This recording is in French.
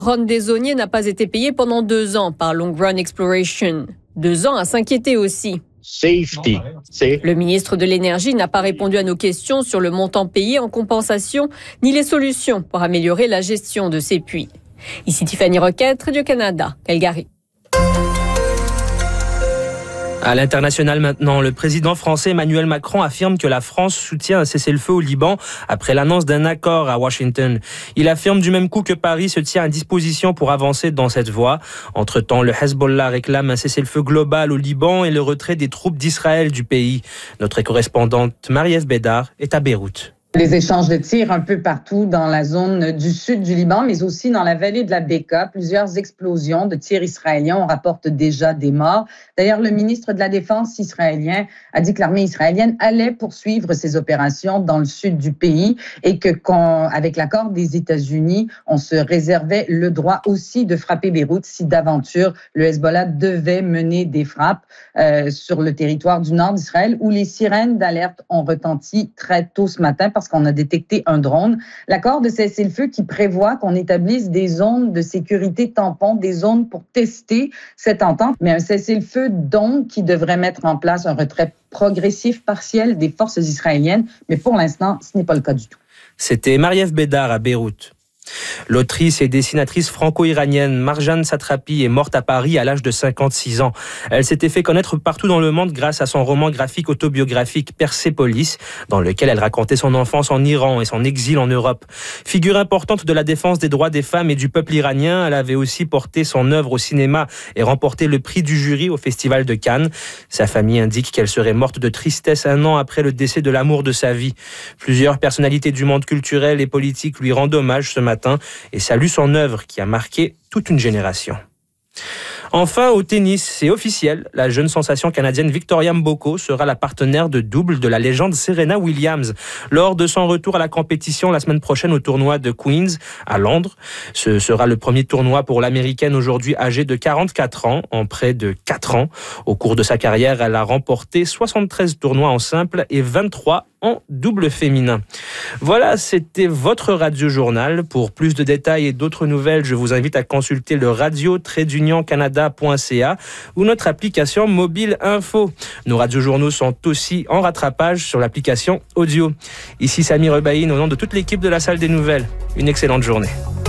Ron Desaulniers n'a pas été payé pendant 2 ans par Long Run Exploration. 2 ans à s'inquiéter aussi. Safety. Le ministre de l'Énergie n'a pas répondu à nos questions sur le montant payé en compensation, ni les solutions pour améliorer la gestion de ces puits. Ici Tiffany Roquette, Radio-Canada, Calgary. À l'international maintenant, le président français Emmanuel Macron affirme que la France soutient un cessez-le-feu au Liban après l'annonce d'un accord à Washington. Il affirme du même coup que Paris se tient à disposition pour avancer dans cette voie. Entre-temps, le Hezbollah réclame un cessez-le-feu global au Liban et le retrait des troupes d'Israël du pays. Notre correspondante Marie-Ève Bédard est à Beyrouth. Les échanges de tirs un peu partout dans la zone du sud du Liban, mais aussi dans la vallée de la Beka. Plusieurs explosions de tirs israéliens. On rapporte déjà des morts. D'ailleurs, le ministre de la Défense israélien a dit que l'armée israélienne allait poursuivre ses opérations dans le sud du pays et que, avec l'accord des États-Unis, on se réservait le droit aussi de frapper Beyrouth si d'aventure le Hezbollah devait mener des frappes sur le territoire du nord d'Israël où les sirènes d'alerte ont retenti très tôt ce matin parce qu'on a détecté un drone. L'accord de cessez-le-feu qui prévoit qu'on établisse des zones de sécurité tampons, des zones pour tester cette entente, mais un cessez-le-feu donc qui devrait mettre en place un retrait progressif partiel des forces israéliennes, mais pour l'instant, ce n'est pas le cas du tout. C'était Marie-Ève Bédard à Beyrouth. L'autrice et dessinatrice franco-iranienne Marjane Satrapi est morte à Paris à l'âge de 56 ans. Elle s'était fait connaître partout dans le monde grâce à son roman graphique autobiographique Persépolis, dans lequel elle racontait son enfance en Iran et son exil en Europe. Figure importante de la défense des droits des femmes et du peuple iranien, elle avait aussi porté son œuvre au cinéma et remporté le prix du jury au Festival de Cannes. Sa famille indique qu'elle serait morte de tristesse 1 an après le décès de l'amour de sa vie. Plusieurs personnalités du monde culturel et politique lui rendent hommage ce matin et salue son œuvre qui a marqué toute une génération. Enfin, au tennis, c'est officiel. La jeune sensation canadienne Victoria Mboko sera la partenaire de double de la légende Serena Williams lors de son retour à la compétition la semaine prochaine au tournoi de Queen's à Londres. Ce sera le premier tournoi pour l'américaine aujourd'hui âgée de 44 ans en près de 4 ans. Au cours de sa carrière, elle a remporté 73 tournois en simple et 23 en double féminin. Voilà, c'était votre Radio-Journal. Pour plus de détails et d'autres nouvelles, je vous invite à consulter le radio-canada.ca ou notre application mobile info. Nos radiojournaux sont aussi en rattrapage sur l'application audio. Ici Sami Rebaïn, au nom de toute l'équipe de la Salle des Nouvelles. Une excellente journée.